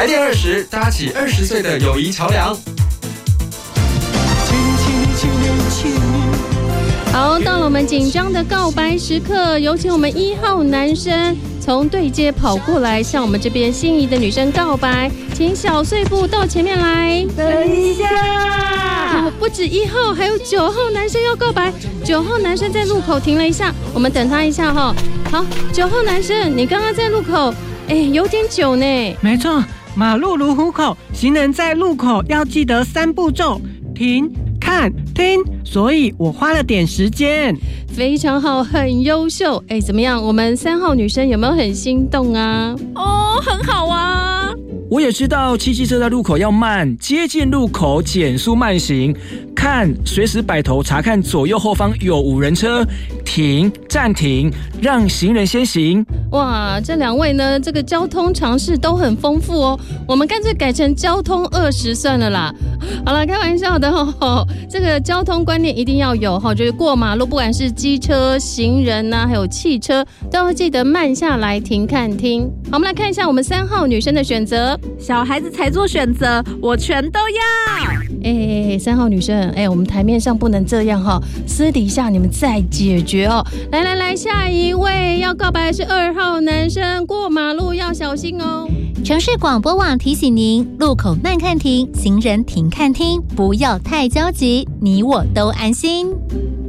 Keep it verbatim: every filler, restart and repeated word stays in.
来电二十，搭起二十岁的友谊桥梁。 好，到了我们紧张的告白时刻，有请我们一号男生从对街跑过来，向我们这边心仪的女生告白，请小碎步到前面来。 等一下， 不止一号，还有九号男生要告白。九号男生在路口停了一下，我们等他一下哈。好，九号男生，你刚刚在路口，哎，有点久呢。 没错，马路如虎口，行人在路口要记得三步骤：停、看、听。所以我花了点时间。 非常好，很优秀。哎，怎么样？我们三号女生有没有很心动啊？ 哦，很好啊。 我也知道骑机车在路口要慢，接近路口减速慢行，看随时摆头查看左右后方有无人车，停暂停，让行人先行。 哇，这两位呢，这个交通常识都很丰富哦。我们干脆改成交通二十算了啦。好了，开玩笑的哦。这个交通观念一定要有哈，就是过马路，不管是机车、行人呐、啊，还有汽车，都要记得慢下来停看听。好，我们来看一下我们三号女生的选择。 小孩子才做选择，我全都要。 哎，三号女生，哎，我们台面上不能这样哈，私底下你们再解决哦。来来来，下一位要告白的是二号男生，过马路要小心哦。 城市广播网提醒您：路口慢看停，行人停看听，不要太焦急，你我都安心。